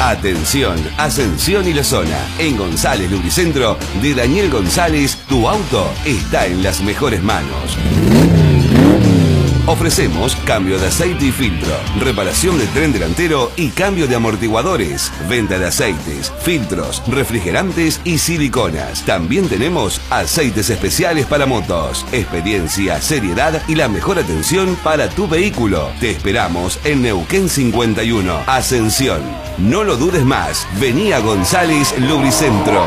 Atención, Ascensión y la zona. En González Lubricentro de Daniel González, tu auto está en las mejores manos. Ofrecemos cambio de aceite y filtro, reparación de tren delantero y cambio de amortiguadores, venta de aceites, filtros, refrigerantes y siliconas. También tenemos aceites especiales para motos. Experiencia, seriedad y la mejor atención para tu vehículo. Te esperamos en Neuquén 51, Ascensión. No lo dudes más. Vení a González Lubricentro.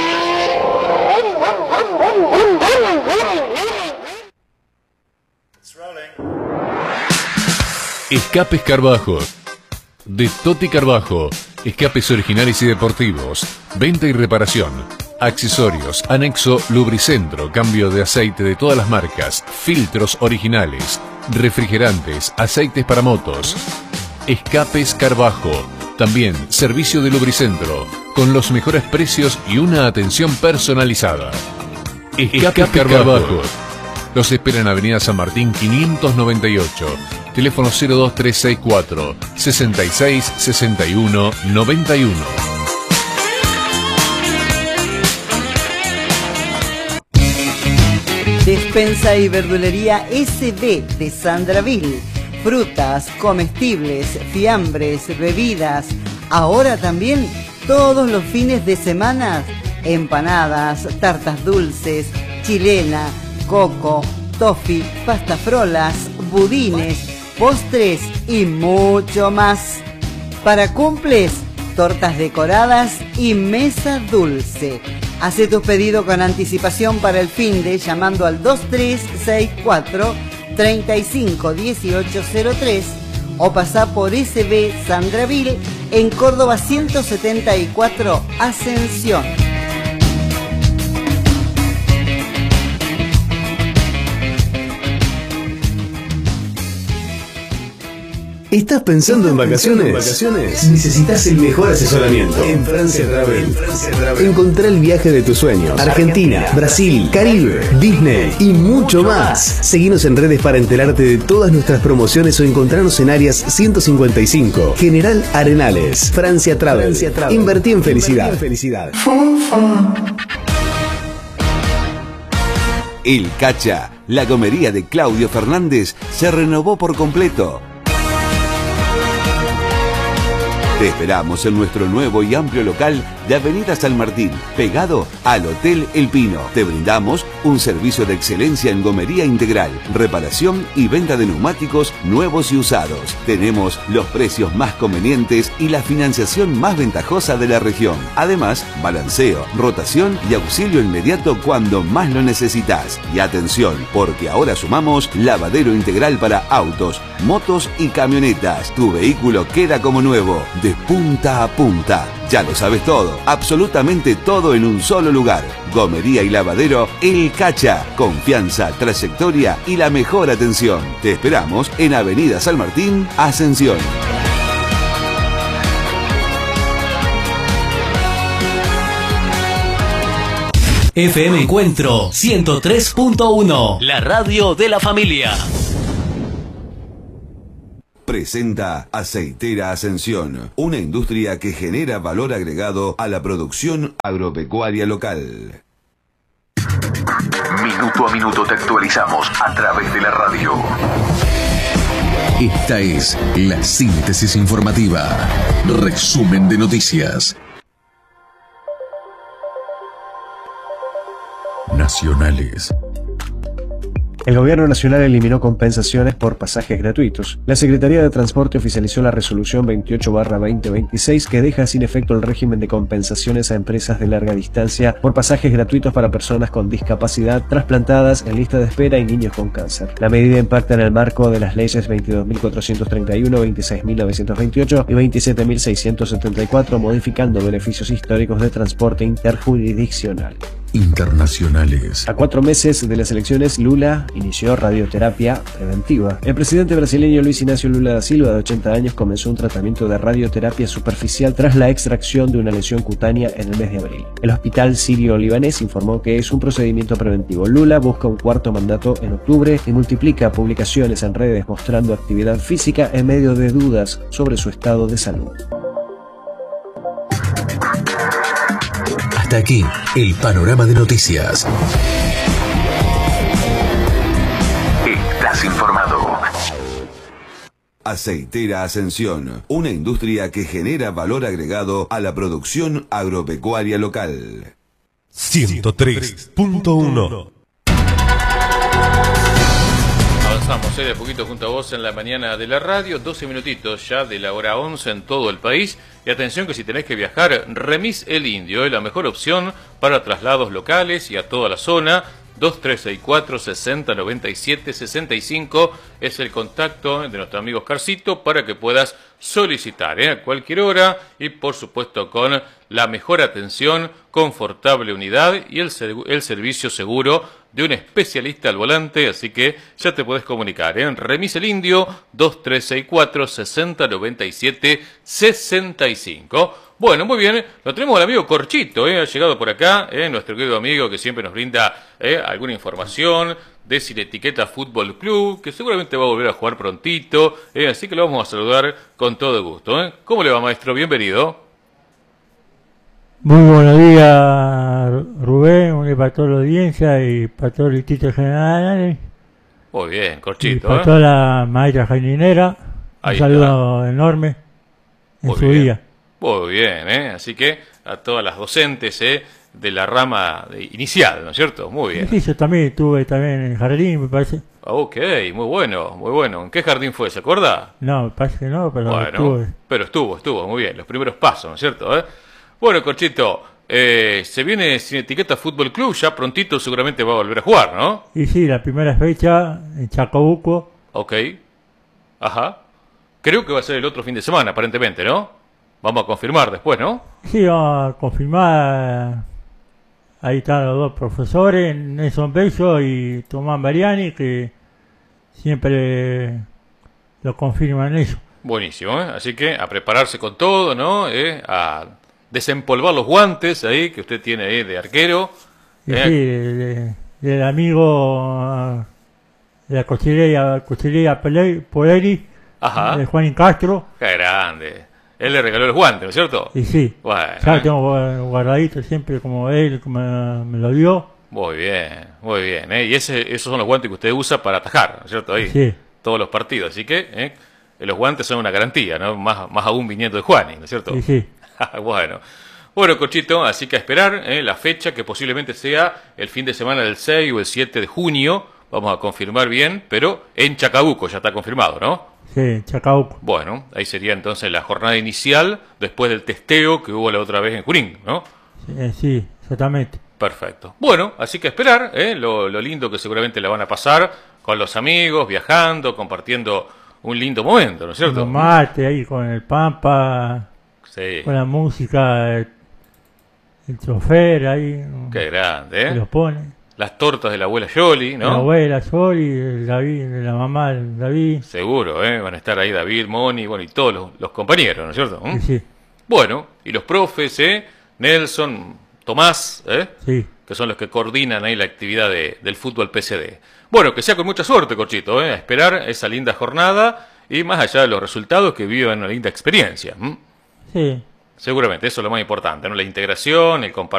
Escapes Carbajo. De Toti Carbajo. Escapes originales y deportivos. Venta y reparación. Accesorios. Anexo Lubricentro. Cambio de aceite de todas las marcas. Filtros originales. Refrigerantes. Aceites para motos. Escapes Carbajo. También servicio de Lubricentro. Con los mejores precios y una atención personalizada. Escapes Carbajo. Los espera en Avenida San Martín 598. Teléfono 02364 66 61 91. Despensa y verdulería SB de Sandraville. Frutas, comestibles, fiambres, bebidas. Ahora también todos los fines de semana. Empanadas, tartas dulces, chilena, coco, toffee, pastafrolas, budines, postres y mucho más. Para cumples, tortas decoradas y mesa dulce. Hace tus pedidos con anticipación para el finde llamando al 2364 351803 o pasá por SB Sandraville en Córdoba 174 Ascensión. ¿Estás pensando en vacaciones? Necesitas el mejor asesoramiento en Francia Travel. Encontrá el viaje de tus sueños. Argentina, Brasil, Caribe, Disney y mucho más. Seguinos en redes para enterarte de todas nuestras promociones o encontrarnos en áreas 155. General Arenales. Francia Travel. Invertí en felicidad. El Cacha, la gomería de Claudio Fernández, se renovó por completo. Te esperamos en nuestro nuevo y amplio local de Avenida San Martín, pegado al Hotel El Pino. Te brindamos un servicio de excelencia en gomería integral, reparación y venta de neumáticos nuevos y usados. Tenemos los precios más convenientes y la financiación más ventajosa de la región. Además, balanceo, rotación y auxilio inmediato cuando más lo necesitas. Y atención, porque ahora sumamos lavadero integral para autos, motos y camionetas. Tu vehículo queda como nuevo, de punta a punta. Ya lo sabes todo, absolutamente todo en un solo lugar. Gomería y lavadero El Cacha. Confianza, trayectoria y la mejor atención. Te esperamos en Avenida San Martín, Ascensión. FM Encuentro 103.1, la radio de la familia. Presenta Aceitera Ascensión, una industria que genera valor agregado a la producción agropecuaria local. Minuto a minuto te actualizamos a través de la radio. Esta es la síntesis informativa. Resumen de noticias. Nacionales. El Gobierno Nacional eliminó compensaciones por pasajes gratuitos. La Secretaría de Transporte oficializó la resolución 28/2026 que deja sin efecto el régimen de compensaciones a empresas de larga distancia por pasajes gratuitos para personas con discapacidad, trasplantadas, en lista de espera y niños con cáncer. La medida impacta en el marco de las leyes 22.431, 26.928 y 27.674, modificando beneficios históricos de transporte interjurisdiccional. Internacionales. A 4 meses de las elecciones, Lula inició radioterapia preventiva. El presidente brasileño Luis Ignacio Lula da Silva, de 80 años, comenzó un tratamiento de radioterapia superficial tras la extracción de una lesión cutánea en el mes de abril. El hospital sirio-libanés informó que es un procedimiento preventivo. Lula busca un cuarto mandato en octubre y multiplica publicaciones en redes mostrando actividad física en medio de dudas sobre su estado de salud. está aquí, el panorama de noticias. Estás informado. Aceitera Ascensión, una industria que genera valor agregado a la producción agropecuaria local. 103.1. Avanzamos de a poquito junto a vos en la mañana de la radio, 12 minutitos ya de la hora 11 en todo el país. Y atención que si tenés que viajar, Remis El Indio es la mejor opción para traslados locales y a toda la zona. 2364 60 97 65 es el contacto de nuestro amigo Oscarcito para que puedas solicitar a cualquier hora y por supuesto con la mejor atención, confortable unidad y el servicio seguro de un especialista al volante, así que ya te podés comunicar en Remis El Indio 2364 60 97 65. Bueno, muy bien, lo tenemos al amigo Corchito, ha llegado por acá, nuestro querido amigo que siempre nos brinda alguna información de Sin Etiqueta Fútbol Club, que seguramente va a volver a jugar prontito, así que lo vamos a saludar con todo gusto. ¿Cómo le va, maestro? Bienvenido. Muy buenos días, Rubén, un día para toda la audiencia y para todos los distritos generales. Muy bien, Corchito. Y para toda la maestra jardinera, un saludo enorme en su día. Muy bien, así que a todas las docentes de la rama inicial, ¿no es cierto? Muy bien. Sí, yo también estuve en el jardín, me parece. Ok, muy bueno, muy bueno. ¿En qué jardín fue? ¿Se acuerda? No, me parece que no, pero bueno, estuve. Pero estuvo, muy bien. Los primeros pasos, ¿no es cierto? Bueno, Corchito, se viene Sin Etiqueta Fútbol Club, ya prontito seguramente va a volver a jugar, ¿no? Y sí, la primera fecha en Chacabuco. Ok, ajá. Creo que va a ser el otro fin de semana, aparentemente, ¿no? Vamos a confirmar después, ¿no? Sí, vamos a confirmar. Ahí están los dos profesores, Nelson Bello y Tomás Mariani, que siempre lo confirman ellos. Buenísimo, así que a prepararse con todo, ¿no? A desempolvar los guantes ahí que usted tiene ahí de arquero. Sí, del amigo de la cochería Poleri, ajá, de Juan Castro. ¡Qué grande! Él le regaló los guantes, ¿no es cierto? Y sí, bueno, ya lo tengo guardadito siempre como él me lo dio. Muy bien, muy bien. Y esos son los guantes que usted usa para atajar, ¿no es cierto? Ahí, sí. Todos los partidos. Así que los guantes son una garantía, ¿no? Más aún viniendo de Juani, ¿no es cierto? Sí, sí. Bueno, Corchito, así que a esperar la fecha que posiblemente sea el fin de semana del 6 o el 7 de junio. Vamos a confirmar bien, pero en Chacabuco ya está confirmado, ¿no? Sí, Chacabuco. Bueno, ahí sería entonces la jornada inicial después del testeo que hubo la otra vez en Junín, ¿no? Sí, exactamente. Perfecto. Bueno, así que esperar, lo lindo que seguramente la van a pasar con los amigos, viajando, compartiendo un lindo momento, ¿no es cierto? Los mates ahí con el Pampa, sí, con la música, el chofer ahí. Qué grande, que los pone. Las tortas de la abuela Yoli, ¿no? La abuela Yoli, el David, la mamá del David. Seguro, van a estar ahí David, Moni, bueno, y todos los compañeros, ¿no es cierto? Sí. Bueno, y los profes, Nelson, Tomás, sí, que son los que coordinan ahí la actividad del fútbol PCD. Bueno, que sea con mucha suerte, Corchito, a esperar esa linda jornada y más allá de los resultados, que vivan una linda experiencia. Sí. Seguramente, eso es lo más importante, ¿no? La integración, el compartir